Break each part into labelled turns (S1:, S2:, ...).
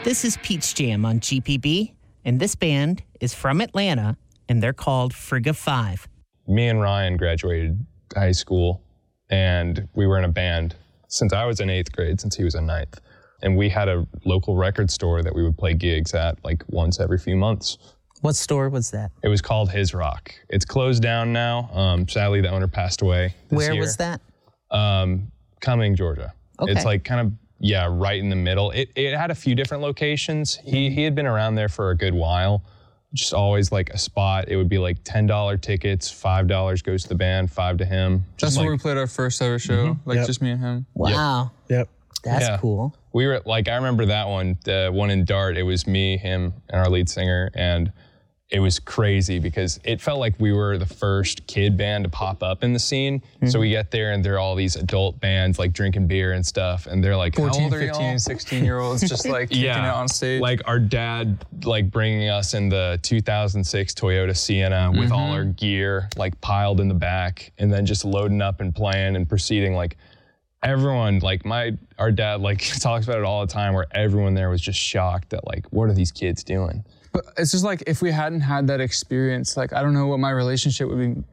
S1: This is Peach Jam on GPB, and this band is from Atlanta, and they're called Frigga 5.
S2: Me and Ryan graduated high school, and we were in a band since I was in 8th grade, since he was in 9th. And we had a local record store that we would play gigs at like once every few months.
S1: What store was that?
S2: It was called His Rock. It's closed down now. Sadly, the owner passed away this
S1: Where
S2: year.
S1: was that?
S2: Cumming, Georgia.
S1: Okay.
S2: It's like kind of, right in the middle. It had a few different locations. He had been around there for a good while. Just always like a spot. It would be like $10 tickets, $5 goes to the band, $5 to him.
S3: That's where we played our first ever show, just me and him.
S1: Wow.
S4: Yep.
S1: That's cool.
S2: We were like, I remember that one, the one in Dart. It was me, him, and our lead singer, and it was crazy because it felt like we were the first kid band to pop up in the scene. So we get there and there are all these adult bands like drinking beer and stuff, and they're like,
S3: 14,
S2: how old are
S3: 15,
S2: y'all?
S3: 16-year-olds just like kicking it on stage.
S2: Like our dad like bringing us in the 2006 Toyota Sienna with all our gear like piled in the back, and then just loading up and playing and proceeding. Like everyone, like our dad like talks about it all the time, where everyone there was just shocked at like, what are these kids doing?
S3: But it's just like, if we hadn't had that experience, like I don't know what my relationship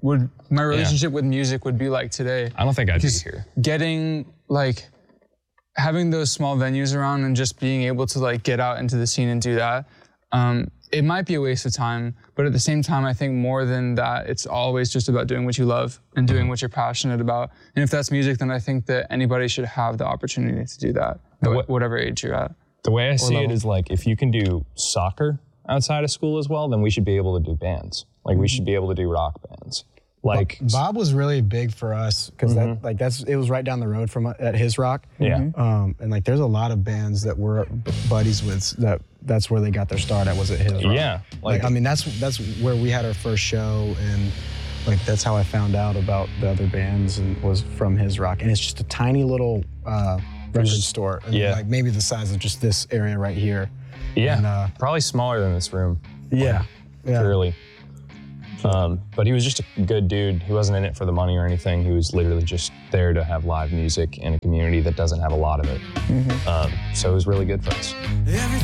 S3: with music would be like today.
S2: I don't think I'd be here.
S3: Getting like having those small venues around and just being able to like get out into the scene and do that, it might be a waste of time, but at the same time, I think more than that, it's always just about doing what you love and doing what you're passionate about. And if that's music, then I think that anybody should have the opportunity to do that, at whatever age you're at.
S2: The way I see it is like, if you can do soccer outside of school as well, then we should be able to do bands. Like we should be able to do rock bands. Like
S4: Bob was really big for us because it was right down the road from at His Rock.
S2: Yeah.
S4: And like there's a lot of bands that we're buddies with that's where they got their start at, was at His Rock.
S2: Yeah.
S4: Like I mean that's where we had our first show, and like that's how I found out about the other bands, and was from His Rock. And it's just a tiny little record store. And like maybe the size of just this area right here.
S2: Yeah, and, probably smaller than this room.
S4: Yeah.
S2: Clearly. But he was just a good dude. He wasn't in it for the money or anything. He was literally just there to have live music in a community that doesn't have a lot of it. So it was really good for us.